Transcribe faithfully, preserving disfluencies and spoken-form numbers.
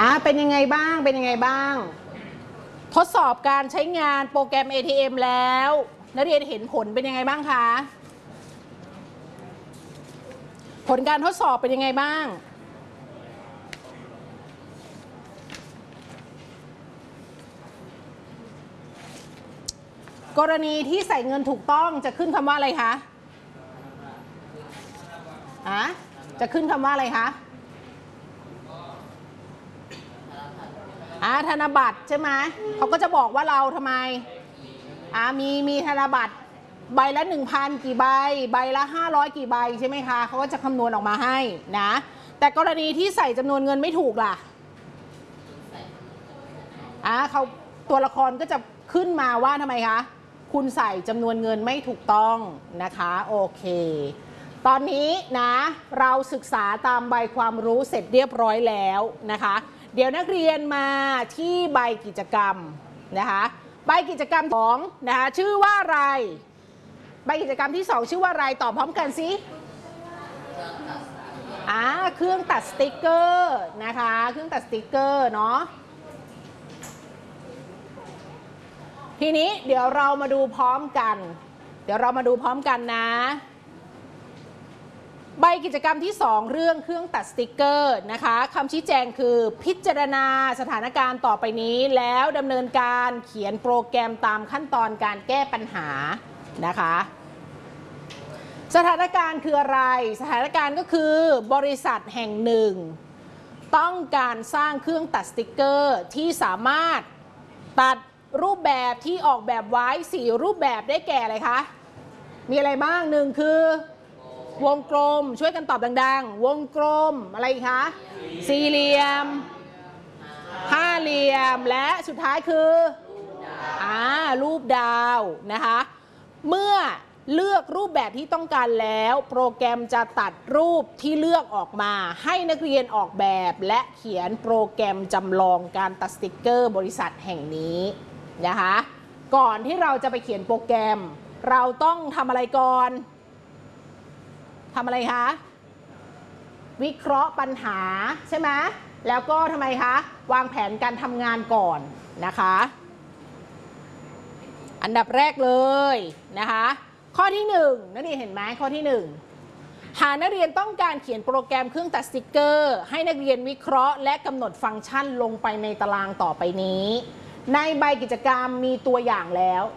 อ่ะเป็นยังไงบ้างเป็นยังไงบ้างทดสอบการใช้งานโปรแกรม เอ ที เอ็ม แล้วนักเรียนเห็นผลเป็นยังไงบ้างคะผลการทดสอบเป็นยังไงบ้างกรณีที่ใส่เงินถูกต้องจะขึ้นคำว่าอะไรคะอะจะขึ้นคำว่าอะไรคะอ่าธนบัตรใช่ไหมเขาก็จะบอกว่าเราทำไมอ่ามีมีธนบัตรใบละ หนึ่งพัน กี่ใบใบละห้าร้อยกี่ใบใช่ไหมคะเขาก็จะคำนวณออกมาให้นะแต่กรณีที่ใส่จำนวนเงินไม่ถูกล่ะอ่าเขาตัวละครก็จะขึ้นมาว่าทำไมคะคุณใส่จำนวนเงินไม่ถูกต้องนะคะโอเคตอนนี้นะเราศึกษาตามใบความรู้เสร็จเรียบร้อยแล้วนะคะเดี๋ยวนักเรียนมาที่ใบกิจกรรมนะคะใบกิจกรรมของนะคะชื่อว่าอะไรใบกิจกรรมที่สองชื่อว่าอะไรตอบพร้อมกันสิอ่าเครื่องตัดสติกเกอร์นะคะเครื่องตัดสติกเกอร์เนาะทีนี้เดี๋ยวเรามาดูพร้อมกันเดี๋ยวเรามาดูพร้อมกันนะใบกิจกรรมที่สองเรื่องเครื่องตัดสติกเกอร์นะคะคำชี้แจงคือพิจารณาสถานการณ์ต่อไปนี้แล้วดำเนินการเขียนโปรแกรมตามขั้นตอนการแก้ปัญหานะคะสถานการณ์คืออะไรสถานการณ์ก็คือบริษัทแห่งหนึ่งต้องการสร้างเครื่องตัดสติกเกอร์ที่สามารถตัดรูปแบบที่ออกแบบไว้สี่รูปแบบได้แก่อะไรคะมีอะไรบ้างหนึ่งคือวงกลมช่วยกันตอบดังๆวงกลมอะไรคะสี่เหลี่ยมห้าเหลี่ยมและสุดท้ายคืออ่ารูปดาวนะคะเมื่อเลือกรูปแบบที่ต้องการแล้วโปรแกรมจะตัดรูปที่เลือกออกมาให้นักเรียนออกแบบและเขียนโปรแกรมจำลองการตัดสติกเกอร์บริษัทแห่งนี้นะคะก่อนที่เราจะไปเขียนโปรแกรมเราต้องทำอะไรก่อนทำอะไรคะวิเคราะห์ปัญหาใช่ไหมแล้วก็ทำไมคะวางแผนการทำงานก่อนนะคะอันดับแรกเลยนะคะข้อที่หนึ่งนักเรียนเห็นไหมข้อที่หนึ่งหากนักเรียนต้องการเขียนโปรแกรมเครื่องตัดสติกเกอร์ให้นักเรียนวิเคราะห์และกำหนดฟังก์ชันลงไปในตารางต่อไปนี้ในใบกิจกรรมมีตัวอย่างแล้ว